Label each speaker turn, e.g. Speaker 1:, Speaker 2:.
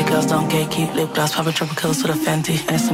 Speaker 1: girls don't gatekeep. Lip gloss, poppin' triple colors to the Fenty. And it's